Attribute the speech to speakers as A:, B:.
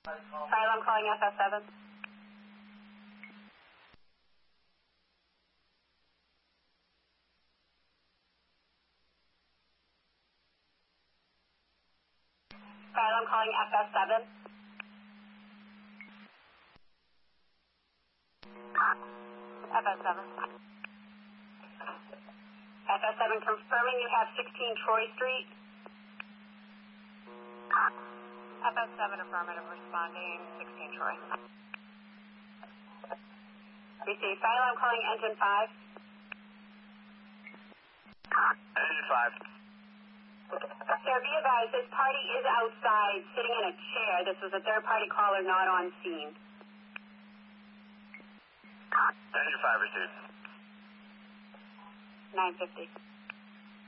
A: Asylum calling FS7. Asylum calling FS7. FS7. FS7 confirming you have 16 Troy Street. FS7 affirmative responding 16 Troy. Receive. Asylum calling engine 5.
B: Engine 5.
A: Sir, be advised, this party is outside, sitting in a chair. This was a third-party caller not on scene.
B: Engine 5 received.
A: 950.